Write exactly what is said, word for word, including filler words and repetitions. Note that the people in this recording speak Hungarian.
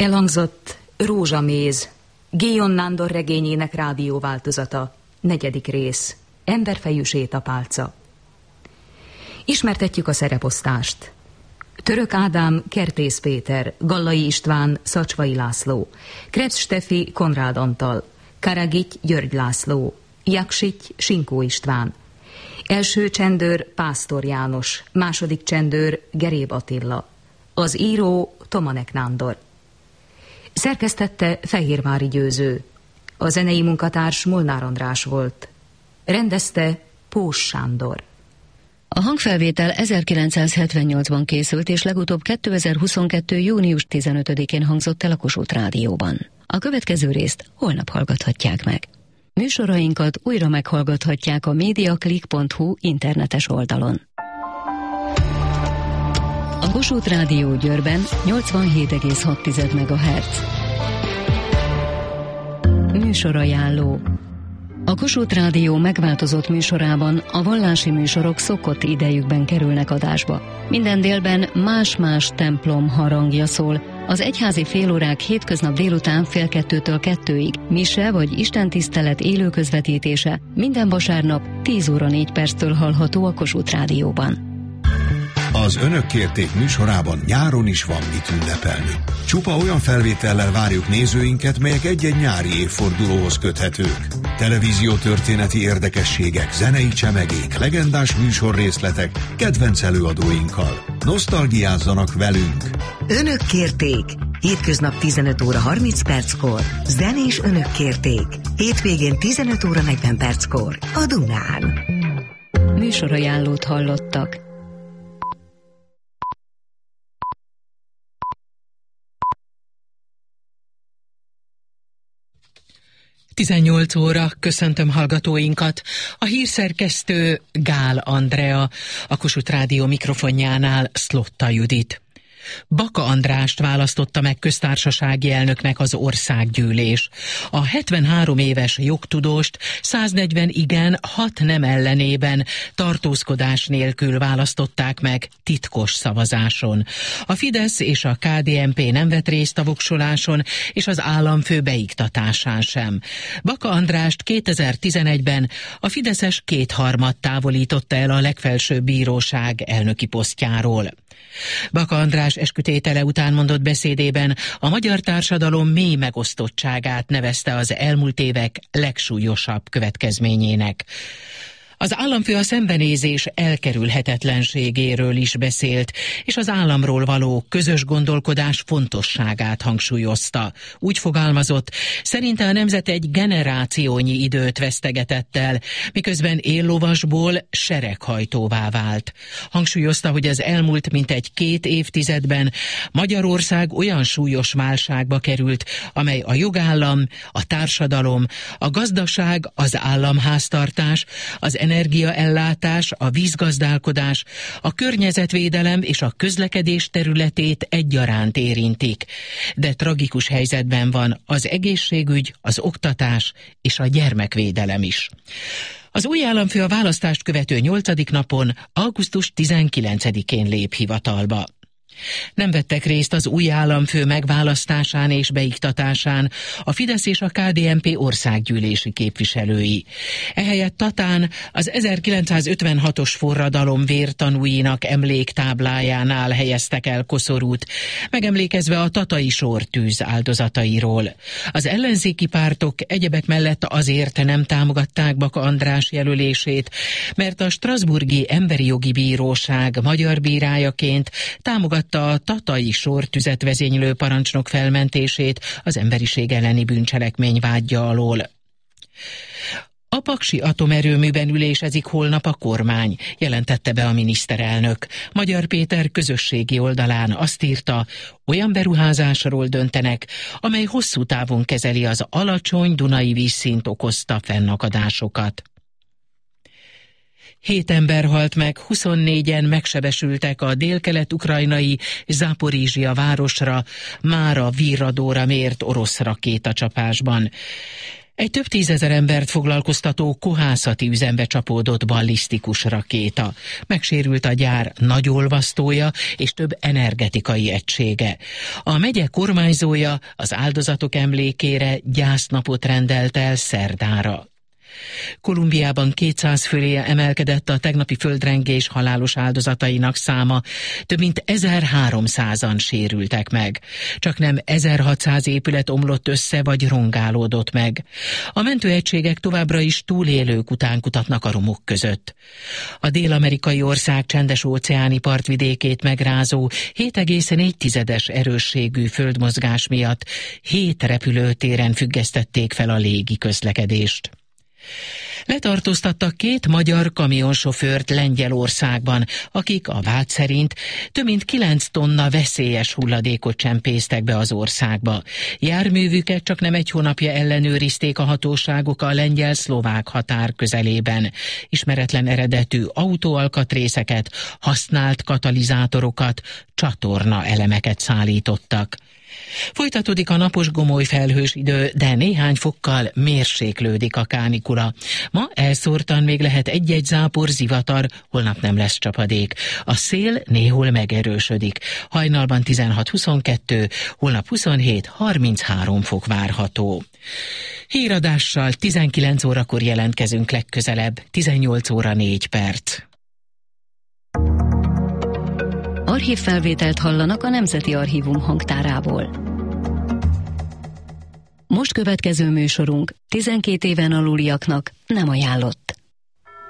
Elhangzott Rózsaméz, Géjon Nándor regényének rádióváltozata, negyedik rész, Emberfejű sétapálca. Ismertetjük a szereposztást. Török Ádám, Kertész Péter, Gallai István, Szacsvai László, Krebs Stefi, Konrád Antal, Karagity, György László, Jaksity, Sinkó István, első csendőr Pásztor János, második csendőr Geréb Attila, az író Tomanek Nándor. Szerkesztette Fehérvári Győző, a zenei munkatárs Molnár András volt, rendezte Pós Sándor. A hangfelvétel ezerkilencszázhetvennyolcban készült, és legutóbb kétezer-huszonkettő. június tizenötödikén hangzott el a Kossuth Rádióban. A következő részt holnap hallgathatják meg. Műsorainkat újra meghallgathatják a mediaclick pont hu internetes oldalon. A Kossuth Rádió Győrben nyolcvanhét egész hat megahertz. Műsorajánló. A Kossuth Rádió megváltozott műsorában a vallási műsorok szokott idejükben kerülnek adásba. Minden délben más-más templom harangja szól, az egyházi félórák hétköznap délután fél kettőtől kettőig, mise vagy istentisztelet élő közvetítése minden vasárnap tíz óra négy perctől hallható a Kossuth Rádióban. Az Önök kérték műsorában nyáron is van mit ünnepelni. Csupa olyan felvétellel várjuk nézőinket, melyek egy-egy nyári évfordulóhoz köthetők. Televíziótörténeti érdekességek, zenei csemegék, legendás műsorrészletek, kedvenc előadóinkkal. Nosztalgiázzanak velünk! Önök kérték! Hétköznap tizenöt óra harminc perckor, zenés Önök kérték. Hétvégén tizenöt óra negyven perckor, a Dunán. Műsorajánlót hallottak. tizennyolc óra, köszöntöm hallgatóinkat. A hírszerkesztő Gál Andrea, a Kossuth Rádió mikrofonjánál Szlotta Judit. Baka Andrást választotta meg köztársasági elnöknek az országgyűlés. A hetvenhárom éves jogtudóst száznegyven igen, hat nem ellenében tartózkodás nélkül választották meg titkos szavazáson. A Fidesz és a ká dé en pé nem vett részt a voksoláson, és az államfő beiktatásán sem. Baka Andrást kétezer-tizenegyben a fideszes kétharmad távolította el a legfelsőbb bíróság elnöki posztjáról. Baka András eskütétele után mondott beszédében a magyar társadalom mély megosztottságát nevezte az elmúlt évek legsúlyosabb következményének. Az államfő a szembenézés elkerülhetetlenségéről is beszélt, és az államról való közös gondolkodás fontosságát hangsúlyozta. Úgy fogalmazott, szerinte a nemzet egy generációnyi időt vesztegetett el, miközben éllovasból sereghajtóvá vált. Hangsúlyozta, hogy az elmúlt mintegy két évtizedben Magyarország olyan súlyos válságba került, amely a jogállam, a társadalom, a gazdaság, az államháztartás, az energiaellátás, a vízgazdálkodás, a környezetvédelem és a közlekedés területét egyaránt érintik. De tragikus helyzetben van az egészségügy, az oktatás és a gyermekvédelem is. Az új államfő a választást követő nyolcadik napon, augusztus tizenkilencedikén lép hivatalba. Nem vettek részt az új államfő megválasztásán és beiktatásán a Fidesz és a ká dé en pé országgyűlési képviselői. Ehelyett Tatán az ezerkilencszázötvenhatos forradalom vértanúinak emléktáblájánál helyeztek el koszorút, megemlékezve a tatai sortűz áldozatairól. Az ellenzéki pártok egyebek mellett azért nem támogatták Baka András jelölését, mert a Strasbourgi Emberi Jogi Bíróság magyar bírájaként támogatta a tatai sortüzet vezénylő parancsnok felmentését az emberiség elleni bűncselekmény vádja alól. A paksi atomerőműben ülésezik holnap a kormány, jelentette be a miniszterelnök. Magyar Péter közösségi oldalán azt írta, olyan beruházásról döntenek, amely hosszú távon kezeli az alacsony dunai vízszint okozta fennakadásokat. Hét ember halt meg, huszonnégyen megsebesültek a délkelet-ukrajnai Záporizsia városra mára Virradóra mért orosz rakétacsapásban. Egy több tízezer embert foglalkoztató kohászati üzembe csapódott ballisztikus rakéta. Megsérült a gyár nagy olvasztója és több energetikai egysége. A megye kormányzója az áldozatok emlékére gyásznapot rendelt el szerdára. Kolumbiában kétszáz fölé emelkedett a tegnapi földrengés halálos áldozatainak száma, több mint ezerháromszázan sérültek meg. Csaknem ezerhatszáz épület omlott össze vagy rongálódott meg. A mentőegységek továbbra is túlélők után kutatnak a romok között. A dél-amerikai ország csendes-óceáni partvidékét megrázó hét egész négy tizedes erősségű földmozgás miatt hét repülőtéren függesztették fel a légi közlekedést. Letartóztattak két magyar kamionsofőrt Lengyelországban, akik a vád szerint több mint kilenc tonna veszélyes hulladékot csempésztek be az országba. Járművüket csak nem egy hónapja ellenőrizték a hatóságok a lengyel-szlovák határ közelében. Ismeretlen eredetű autóalkatrészeket, használt katalizátorokat, csatorna elemeket szállítottak. Folytatódik a napos gomoly felhős idő, de néhány fokkal mérséklődik a kánikula. Ma elszórtan még lehet egy-egy zápor, zivatar, holnap nem lesz csapadék. A szél néhol megerősödik. Hajnalban tizenhat huszonkettő, holnap huszonhét harminchárom fok várható. Híradással tizenkilenc órakor jelentkezünk legközelebb, tizennyolc óra négy perc. Archívfelvételt hallanak a Nemzeti Archívum hangtárából. Most következő műsorunk tizenkét éven aluliaknak nem ajánlott.